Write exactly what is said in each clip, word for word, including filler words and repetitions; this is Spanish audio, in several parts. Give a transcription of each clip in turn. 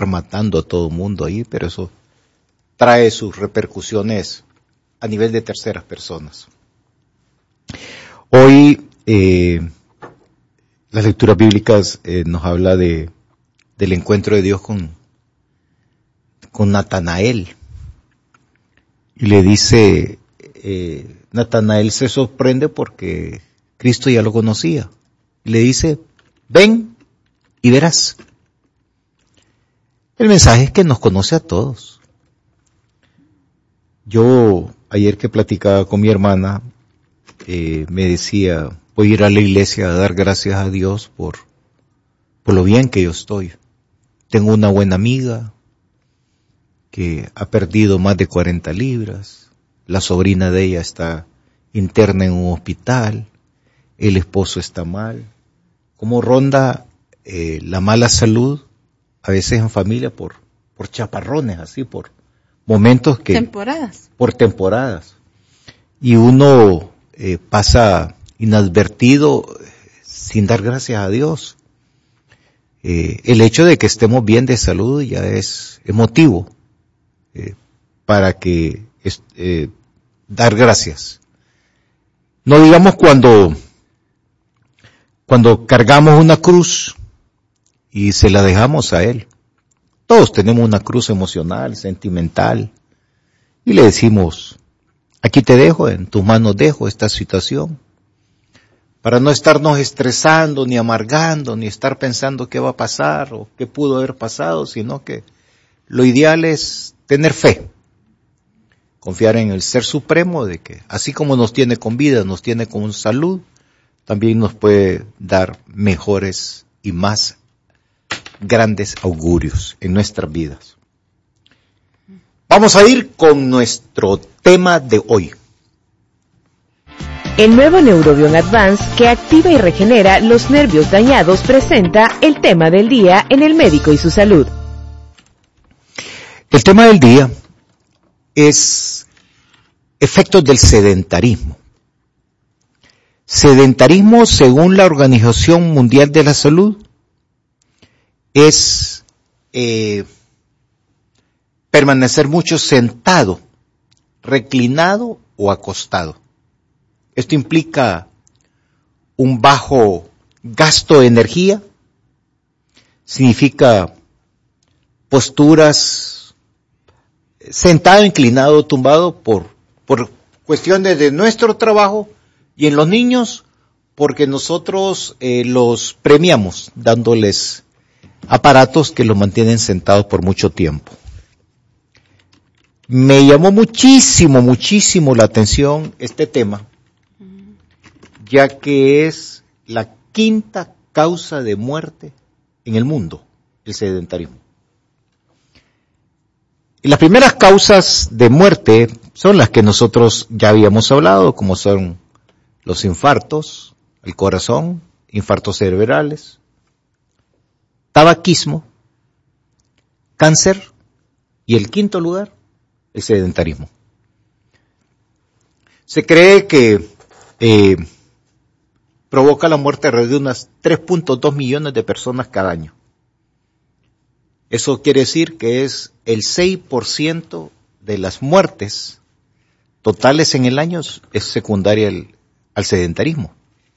matando a todo mundo ahí, pero eso trae sus repercusiones a nivel de terceras personas. Hoy eh, las lecturas bíblicas eh, nos habla de del encuentro de Dios con, con Natanael. Y le dice, eh, Natanael se sorprende porque Cristo ya lo conocía. Y le dice, ven y verás. El mensaje es que nos conoce a todos. Yo, ayer que platicaba con mi hermana, eh, me decía, voy a ir a la iglesia a dar gracias a Dios por, por lo bien que yo estoy. Tengo una buena amiga que ha perdido más de cuarenta libras. La sobrina de ella está interna en un hospital. El esposo está mal. ¿Cómo ronda eh, la mala salud? A veces en familia por, por chaparrones, así, por momentos que... Temporadas. Por temporadas. Y uno eh, pasa inadvertido sin dar gracias a Dios. Eh, el hecho de que estemos bien de salud ya es, es motivo eh, para que es, eh, dar gracias. No digamos cuando cuando cargamos una cruz y se la dejamos a Él. Todos tenemos una cruz emocional, sentimental, y le decimos, aquí te dejo, en tus manos dejo esta situación. Para no estarnos estresando, ni amargando, ni estar pensando qué va a pasar o qué pudo haber pasado, sino que lo ideal es tener fe. Confiar en el Ser Supremo de que así como nos tiene con vida, nos tiene con salud, también nos puede dar mejores y más grandes augurios en nuestras vidas. Vamos a ir con nuestro tema de hoy. El nuevo Neurobion Advance, que activa y regenera los nervios dañados, presenta el tema del día en El Médico y su Salud. El tema del día es efectos del sedentarismo. Sedentarismo, según la Organización Mundial de la Salud, es eh, permanecer mucho sentado, reclinado o acostado. Esto implica un bajo gasto de energía, significa posturas sentado, inclinado, tumbado por, por cuestiones de nuestro trabajo y en los niños porque nosotros eh, los premiamos dándoles aparatos que los mantienen sentados por mucho tiempo. Me llamó muchísimo, muchísimo la atención este tema, ya que es la quinta causa de muerte en el mundo, el sedentarismo. Y las primeras causas de muerte son las que nosotros ya habíamos hablado, como son los infartos, el corazón, infartos cerebrales, tabaquismo, cáncer y el quinto lugar, el sedentarismo. Se cree que eh, provoca la muerte alrededor de unas tres punto dos millones de personas cada año. Eso quiere decir que es el seis por ciento de las muertes totales en el año es secundaria al, al sedentarismo.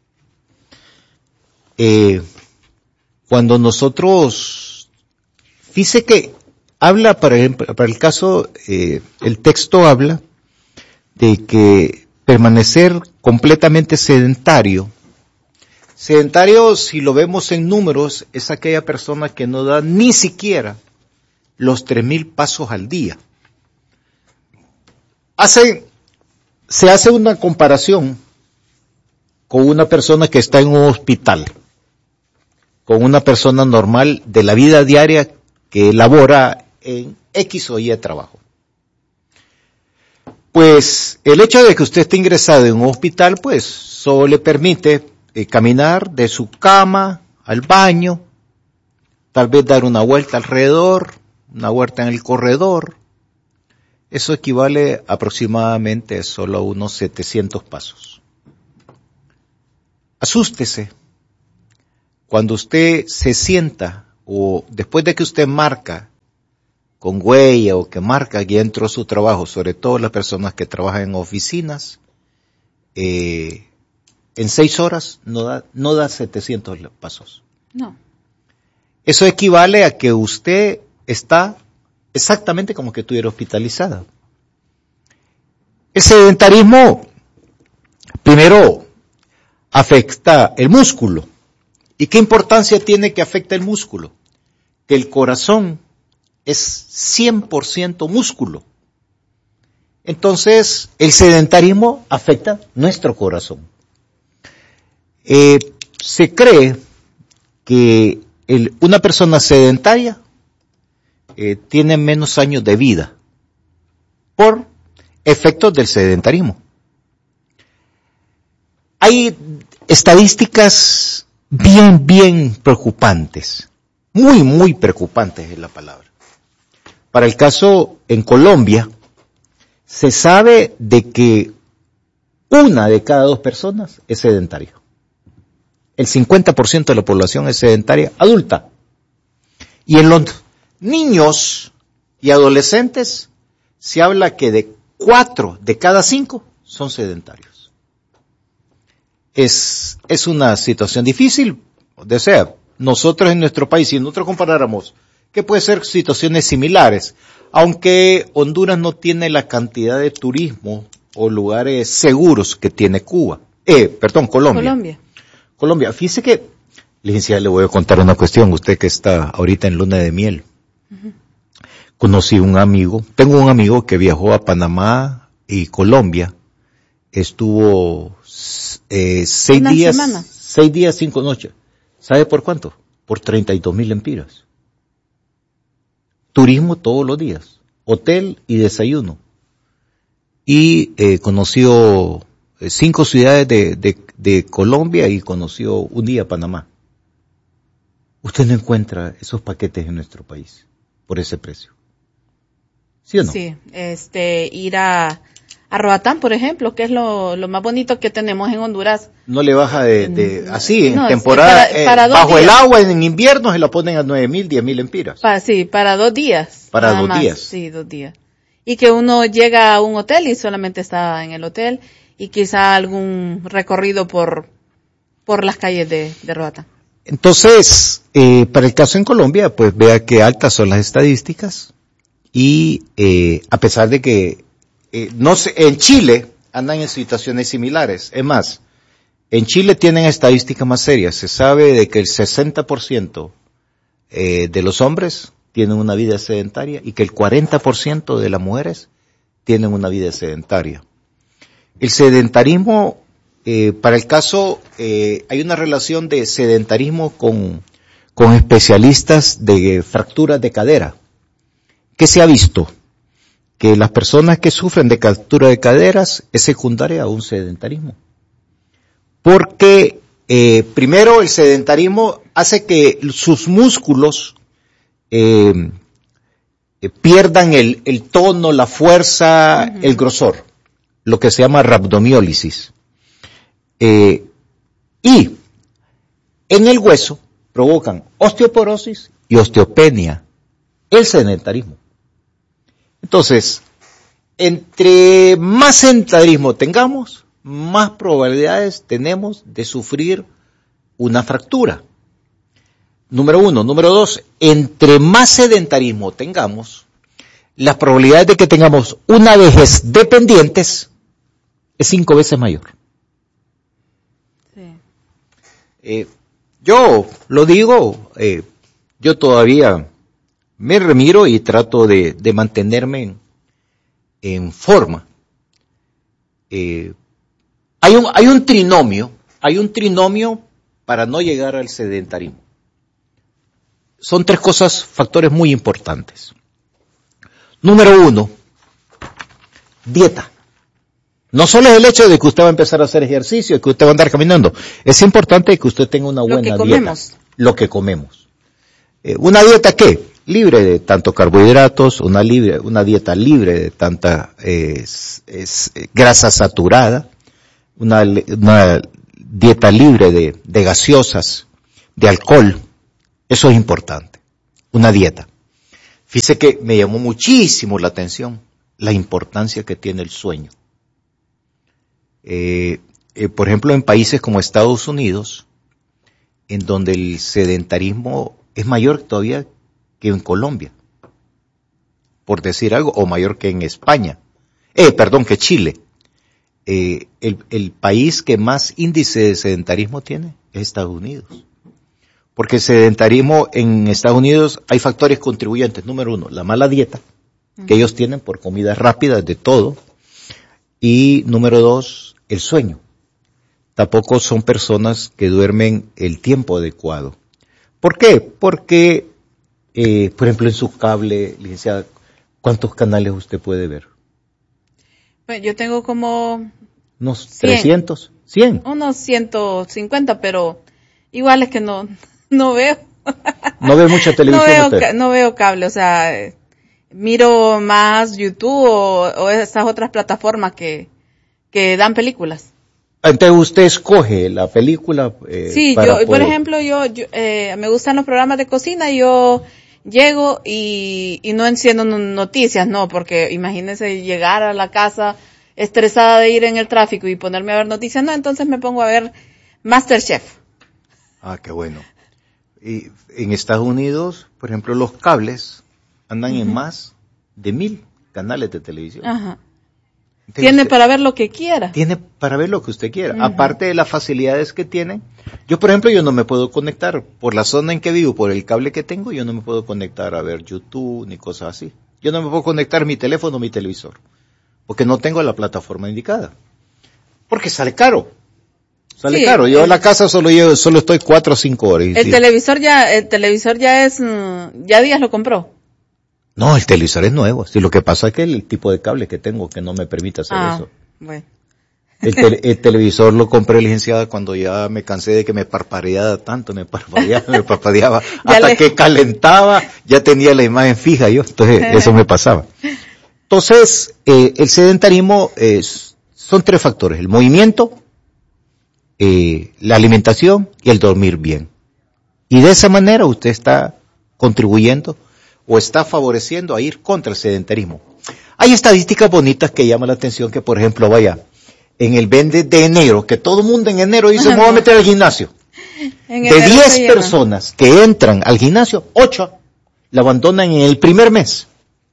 Eh, cuando nosotros, fíjese que habla, para el, para el caso, eh, el texto habla de que permanecer completamente sedentario. Sedentario, si lo vemos en números, es aquella persona que no da ni siquiera los tres mil pasos al día. Hace, se hace una comparación con una persona que está en un hospital, con una persona normal de la vida diaria que labora en X o Y de trabajo. Pues el hecho de que usted esté ingresado en un hospital, pues solo le permite eh, caminar de su cama al baño, tal vez dar una vuelta alrededor, una vuelta en el corredor. Eso equivale aproximadamente solo a unos setecientos pasos. Asústese. Cuando usted se sienta o después de que usted marca con huella o que marca que entró su trabajo, sobre todo las personas que trabajan en oficinas, eh, en seis horas no da, no da setecientos pasos. No. Eso equivale a que usted está exactamente como que estuviera hospitalizada. El sedentarismo, primero, afecta el músculo. ¿Y qué importancia tiene que afecte el músculo? Que el corazón es cien por ciento músculo. Entonces, el sedentarismo afecta nuestro corazón. Eh, se cree que el, una persona sedentaria eh, tiene menos años de vida por efectos del sedentarismo. Hay estadísticas bien, bien preocupantes, muy, muy preocupantes es la palabra. Para el caso en Colombia, se sabe de que una de cada dos personas es sedentaria. El cincuenta por ciento de la población es sedentaria adulta. Y en los niños y adolescentes se habla que de cuatro de cada cinco son sedentarios. Es, es una situación difícil. O sea, nosotros en nuestro país, si nosotros comparáramos, que puede ser situaciones similares, aunque Honduras no tiene la cantidad de turismo o lugares seguros que tiene Cuba. Eh, perdón, Colombia. Colombia. Colombia. Fíjese que, licenciada, le voy a contar una cuestión. Usted que está ahorita en luna de miel. Uh-huh. Conocí un amigo, tengo un amigo que viajó a Panamá y Colombia. Estuvo eh, seis una días, semana. seis días, cinco noches. ¿Sabe por cuánto? Por treinta y dos mil lempiras. Turismo todos los días, hotel y desayuno. Y eh, conoció eh, cinco ciudades de, de, de Colombia y conoció un día Panamá. Usted no encuentra esos paquetes en nuestro país por ese precio. ¿Sí o no? Sí, este, ir a, a Roatán, por ejemplo, que es lo, lo más bonito que tenemos en Honduras. No le baja de, de así, en no, temporada, sí, para, para eh, bajo días. el agua, en invierno se la ponen a nueve mil, diez mil empiras. Pa, sí, para dos días. Para dos más. días. Sí, dos días. Y que uno llega a un hotel y solamente está en el hotel y quizá algún recorrido por, por las calles de, de Roatán. Entonces, eh, para el caso en Colombia, pues vea que altas son las estadísticas y eh, a pesar de que eh, no sé, en Chile andan en situaciones similares. Es más, en Chile tienen estadísticas más serias. Se sabe de que el sesenta por ciento eh, de los hombres tienen una vida sedentaria y que el cuarenta por ciento de las mujeres tienen una vida sedentaria. El sedentarismo, eh, para el caso, eh, hay una relación de sedentarismo con, con especialistas de fracturas de cadera. ¿Qué se ha visto? Que las personas que sufren de fractura de caderas es secundaria a un sedentarismo. Porque, eh, primero, el sedentarismo hace que sus músculos eh, eh, pierdan el, el tono, la fuerza, uh-huh. el grosor, lo que se llama rhabdomiólisis. Eh, y en el hueso provocan osteoporosis y osteopenia, el sedentarismo. Entonces, entre más sedentarismo tengamos, más probabilidades tenemos de sufrir una fractura. Número uno. Número dos, entre más sedentarismo tengamos, las probabilidades de que tengamos una vejez dependientes es cinco veces mayor. Sí. Eh, yo lo digo, eh, yo todavía me remiro y trato de, de mantenerme en, en forma. Eh, hay un, hay un trinomio, hay un trinomio para no llegar al sedentarismo. Son tres cosas, factores muy importantes. Número uno, dieta. No solo es el hecho de que usted va a empezar a hacer ejercicio, de que usted va a andar caminando. Es importante que usted tenga una buena dieta. Lo que comemos. Lo que comemos. Eh, ¿Una dieta qué? Libre de tanto carbohidratos, una, libre, una dieta libre de tanta eh, es, es, grasa saturada, una, una dieta libre de, de gaseosas, de alcohol. Eso es importante. Una dieta. Fíjese que me llamó muchísimo la atención la importancia que tiene el sueño. Eh, eh, por ejemplo, en países como Estados Unidos, en donde el sedentarismo es mayor todavía que en Colombia, por decir algo, o mayor que en España, eh, perdón, que Chile. Eh, el, el país que más índice de sedentarismo tiene es Estados Unidos. Porque el sedentarismo en Estados Unidos hay factores contribuyentes. Número uno, la mala dieta que ellos tienen por comidas rápidas de todo. Y número dos, el sueño. Tampoco son personas que duermen el tiempo adecuado. ¿Por qué? Porque, eh, por ejemplo, en su cable, licenciada, ¿cuántos canales usted puede ver? Pues yo tengo como... Unos cien. trescientos, cien. Unos ciento cincuenta, pero igual es que no, no veo. ¿No ve mucha televisión no veo, usted? ca- no veo cable, o sea, eh, miro más YouTube o, o esas otras plataformas que, que dan películas. Entonces usted escoge la película. Eh, Sí, para yo, por poder- ejemplo, yo, yo eh, me gustan los programas de cocina, yo llego y, y no enciendo no- noticias, no, porque imagínense llegar a la casa estresada de ir en el tráfico y ponerme a ver noticias, no, entonces me pongo a ver MasterChef. Ah, qué bueno. Y en Estados Unidos, por ejemplo, los cables andan en más de mil canales de televisión. Ajá. Entonces, Tiene usted para ver lo que quiera. tiene para ver lo que usted quiera. Ujú. Aparte de las facilidades que tienen. Yo, por ejemplo, yo no me puedo conectar por la zona en que vivo, por el cable que tengo, yo no me puedo conectar a ver YouTube ni cosas así. Yo no me puedo conectar mi teléfono o mi televisor, porque no tengo la plataforma indicada. Porque sale caro. Sale Sí, caro. Yo el- a la casa solo llevo, solo estoy cuatro o cinco horas. y El sí. televisor ya, el televisor ya es, mm, ya Díaz lo compró. No, el televisor es nuevo. Sí, lo que pasa es que el tipo de cable que tengo que no me permite hacer Ah, eso. bueno. El, tele- el televisor lo compré, licenciada, cuando ya me cansé de que me parpadeaba tanto, me parpadeaba, me parpadeaba, Ya hasta le- que calentaba, ya tenía la imagen fija yo, entonces eso me pasaba. Entonces, eh, el sedentarismo es, son tres factores, el movimiento, eh, la alimentación y el dormir bien. Y de esa manera usted está contribuyendo o está favoreciendo a ir contra el sedentarismo. Hay estadísticas bonitas que llaman la atención que, por ejemplo, vaya, en el vende de enero, que todo el mundo en enero dice, me voy a meter al gimnasio. En De enero se diez llena. personas que entran al gimnasio, ocho la abandonan en el primer mes.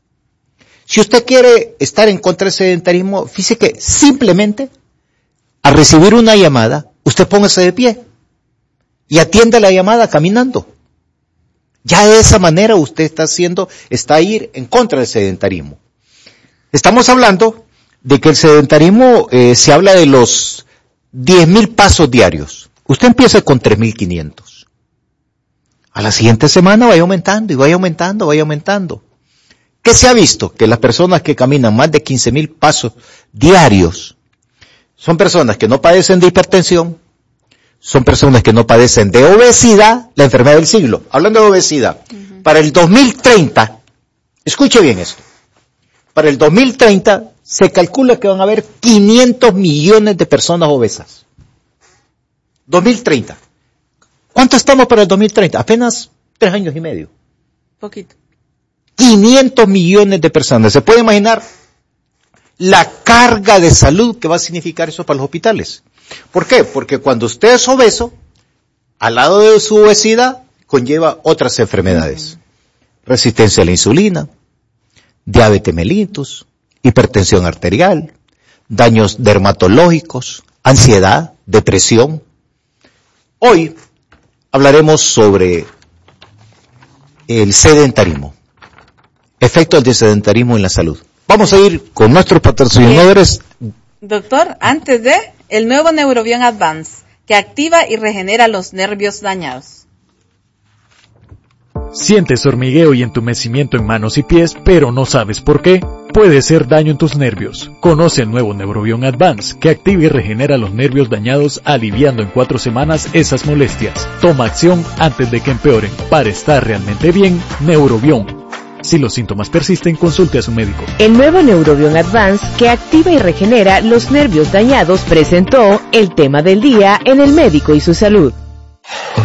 Si usted quiere estar en contra del sedentarismo, fíjese que simplemente al recibir una llamada, usted póngase de pie y atienda la llamada caminando. Ya de esa manera usted está haciendo, está a ir en contra del sedentarismo. Estamos hablando de que el sedentarismo eh, se habla de los diez mil pasos diarios. Usted empieza con tres mil quinientos. A la siguiente semana vaya aumentando y vaya aumentando, vaya aumentando. ¿Qué se ha visto? Que las personas que caminan más de quince mil pasos diarios son personas que no padecen de hipertensión, son personas que no padecen de obesidad, la enfermedad del siglo. Hablando de obesidad, uh-huh. Para el dos mil treinta, escuche bien esto, para el dos mil treinta se calcula que van a haber quinientos millones de personas obesas. dos mil treinta. ¿Cuánto estamos para el dos mil treinta? Apenas tres años y medio. Poquito. quinientos millones de personas. ¿Se puede imaginar la carga de salud que va a significar eso para los hospitales? ¿Por qué? Porque cuando usted es obeso, al lado de su obesidad, conlleva otras enfermedades. Uh-huh. Resistencia a la insulina, diabetes mellitus, hipertensión arterial, daños dermatológicos, ansiedad, depresión. Hoy hablaremos sobre el sedentarismo, efectos del sedentarismo en la salud. Vamos a ir con nuestros patrocinadores. Doctor, antes de, el nuevo Neurobion Advance, que activa y regenera los nervios dañados. Sientes hormigueo y entumecimiento en manos y pies, pero no sabes por qué. Puede ser daño en tus nervios. Conoce el nuevo Neurobion Advance, que activa y regenera los nervios dañados, aliviando en cuatro semanas esas molestias. Toma acción antes de que empeoren. Para estar realmente bien, Neurobion. Si los síntomas persisten, consulte a su médico. El nuevo Neurobion Advance, que activa y regenera los nervios dañados, presentó el tema del día en El Médico y su Salud.